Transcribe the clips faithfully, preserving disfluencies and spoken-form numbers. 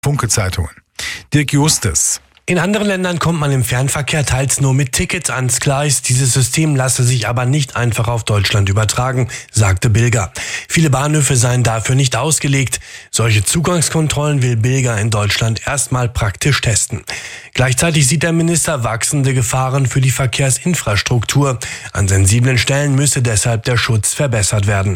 Funke-Zeitungen. Dirk Justus. In anderen Ländern kommt man im Fernverkehr teils nur mit Tickets ans Gleis. Dieses System lasse sich aber nicht einfach auf Deutschland übertragen, sagte Bilger. Viele Bahnhöfe seien dafür nicht ausgelegt. Solche Zugangskontrollen will Bilger in Deutschland erstmal praktisch testen. Gleichzeitig sieht der Minister wachsende Gefahren für die Verkehrsinfrastruktur. An sensiblen Stellen müsse deshalb der Schutz verbessert werden.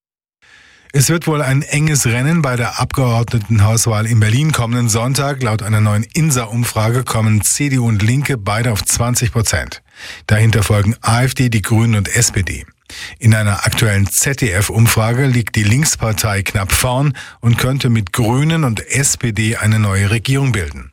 Es wird wohl ein enges Rennen bei der Abgeordnetenhauswahl in Berlin kommenden Sonntag. Laut einer neuen I N S A-Umfrage kommen C D U und Linke beide auf zwanzig Prozent. Dahinter folgen A f D, die Grünen und S P D. In einer aktuellen Z D F-Umfrage liegt die Linkspartei knapp vorn und könnte mit Grünen und S P D eine neue Regierung bilden.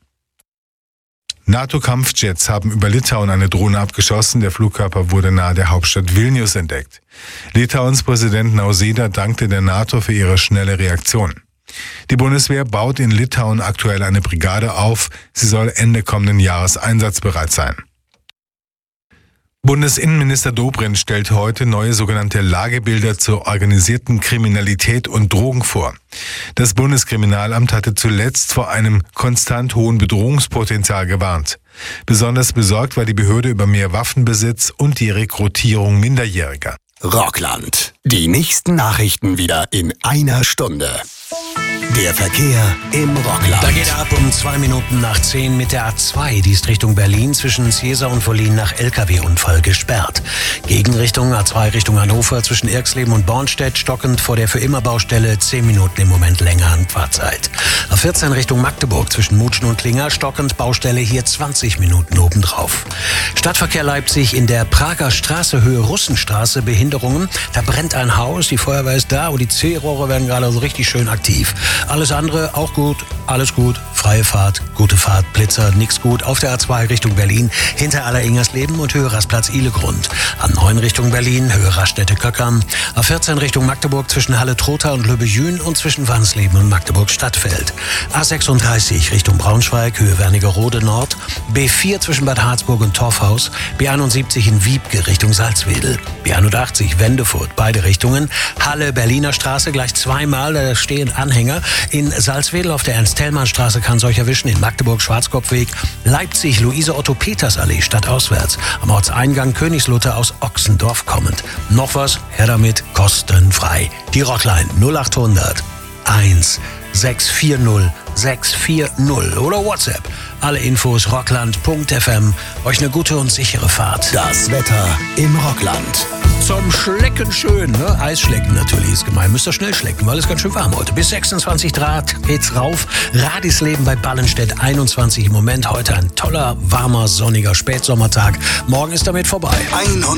NATO-Kampfjets haben über Litauen eine Drohne abgeschossen. Der Flugkörper wurde nahe der Hauptstadt Vilnius entdeckt. Litauens Präsident Nausėda dankte der NATO für ihre schnelle Reaktion. Die Bundeswehr baut in Litauen aktuell eine Brigade auf. Sie soll Ende kommenden Jahres einsatzbereit sein. Bundesinnenminister Dobrindt stellt heute neue sogenannte Lagebilder zur organisierten Kriminalität und Drogen vor. Das Bundeskriminalamt hatte zuletzt vor einem konstant hohen Bedrohungspotenzial gewarnt. Besonders besorgt war die Behörde über mehr Waffenbesitz und die Rekrutierung Minderjähriger. Rockland. Die nächsten Nachrichten wieder in einer Stunde. Der Verkehr im Rockland. Da geht er ab um zwei Minuten nach zehn mit der A zwei. Die ist Richtung Berlin zwischen Ziesa und Wollin nach L K W-Unfall gesperrt. Gegenrichtung A zwei Richtung Hannover zwischen Irxleben und Bornstedt stockend vor der Für-Immer-Baustelle zehn Minuten im Moment länger an Fahrzeit. A vierzehn Richtung Magdeburg zwischen Mutschen und Klinger stockend Baustelle hier zwanzig Minuten obendrauf. Stadtverkehr Leipzig in der Prager Straße Höhe Russenstraße Behinderungen. Da brennt ein Haus, die Feuerwehr ist da und die C-Rohre werden gerade so richtig schön aktiv. Alles andere auch gut, alles gut, freie Fahrt, gute Fahrt, Blitzer, nix gut. Auf der A zwei Richtung Berlin, hinter Aller-Ingersleben und Höhe Rastplatz Ihlegrund. A neun Richtung Berlin, Höhe Raststätte-Köckern. A vierzehn Richtung Magdeburg zwischen Halle-Trotha und Löbejün und zwischen Wansleben und Magdeburg-Stadtfeld. A sechsunddreißig Richtung Braunschweig, Höhe Wernigerode Nord. B vier zwischen Bad Harzburg und Torfhaus. B einundsiebzig in Wiebke Richtung Salzwedel. B einundachtzig Wendefurt, beide Richtungen. Halle Berliner Straße gleich zweimal, da stehen Anhänger. In Salzwedel auf der Ernst-Thälmann-Straße kann es euch erwischen, in Magdeburg Schwarzkopfweg, Leipzig Luise-Otto-Peters-Allee stadtauswärts, am Ortseingang Königslutter aus Ochsendorf kommend. Noch was? Her damit, kostenfrei. Die Rockline null achthundert eins sechs vier null sechs vier null oder WhatsApp. Alle Infos rockland punkt f m. Euch eine gute und sichere Fahrt. Das Wetter im Rockland. Zum Schlecken schön, ne? Eisschlecken natürlich ist gemein. Müsst ihr schnell schlecken, weil es ganz schön warm heute. Bis sechsundzwanzig Grad geht's rauf. Radisleben bei Ballenstedt einundzwanzig im Moment. Heute ein toller, warmer, sonniger Spätsommertag. Morgen ist damit vorbei.